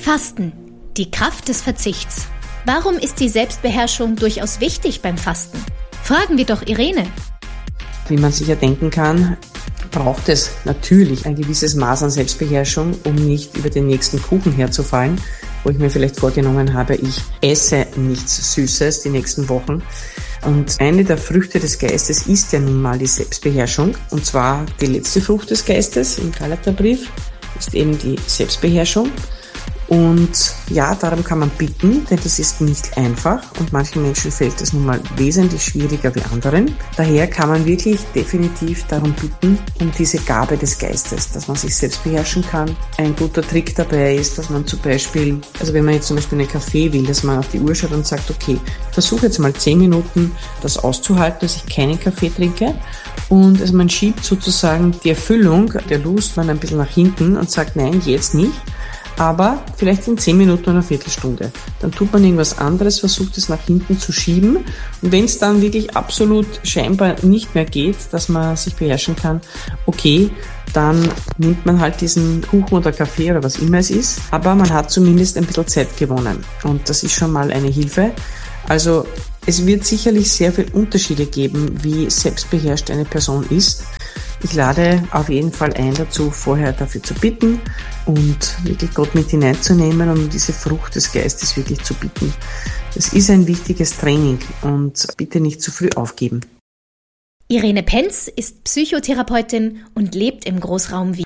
Fasten, die Kraft des Verzichts. Warum ist die Selbstbeherrschung durchaus wichtig beim Fasten? Fragen wir doch Irene. Wie man sich ja denken kann, braucht es natürlich ein gewisses Maß an Selbstbeherrschung, um nicht über den nächsten Kuchen herzufallen, wo ich mir vielleicht vorgenommen habe, ich esse nichts Süßes die nächsten Wochen. Und eine der Früchte des Geistes ist ja nun mal die Selbstbeherrschung. Und zwar die letzte Frucht des Geistes im Galaterbrief ist eben die Selbstbeherrschung. Und ja, darum kann man bitten, denn das ist nicht einfach und manchen Menschen fällt das nun mal wesentlich schwieriger wie anderen. Daher kann man wirklich definitiv darum bitten, um diese Gabe des Geistes, dass man sich selbst beherrschen kann. Ein guter Trick dabei ist, dass man zum Beispiel, also wenn man jetzt zum Beispiel einen Kaffee will, dass man auf die Uhr schaut und sagt, okay, ich versuche jetzt mal 10 Minuten das auszuhalten, dass ich keinen Kaffee trinke. Und also man schiebt sozusagen die Erfüllung der Lust mal ein bisschen nach hinten und sagt, nein, jetzt nicht. Aber vielleicht in 10 Minuten oder einer Viertelstunde. Dann tut man irgendwas anderes, versucht es nach hinten zu schieben. Und wenn es dann wirklich absolut scheinbar nicht mehr geht, dass man sich beherrschen kann, okay, dann nimmt man halt diesen Kuchen oder Kaffee oder was immer es ist. Aber man hat zumindest ein bisschen Zeit gewonnen. Und das ist schon mal eine Hilfe. Also es wird sicherlich sehr viele Unterschiede geben, wie selbstbeherrscht eine Person ist. Ich lade auf jeden Fall ein dazu, vorher dafür zu bitten und wirklich Gott mit hineinzunehmen und um diese Frucht des Geistes wirklich zu bitten. Das ist ein wichtiges Training und bitte nicht zu früh aufgeben. Irene Penz ist Psychotherapeutin und lebt im Großraum Wien.